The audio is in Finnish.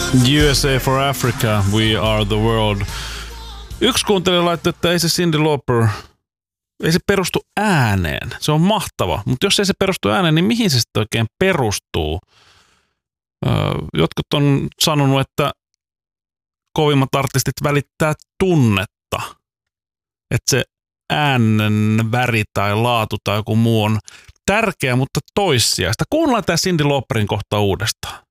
USA for Africa, we are the world. Yksi kuuntelija laittoi, että ei se Cyndi Lauper, ei se perustu ääneen. Se on mahtava, mutta jos ei se perustu ääneen, niin mihin se sitten oikein perustuu? Jotkut on sanonut, että kovimmat artistit välittää tunnetta. Että se äänen väri tai laatu tai joku muu on tärkeä, mutta toissijaista. Kuunnellaan tämä Cyndi Lauperin kohta uudestaan.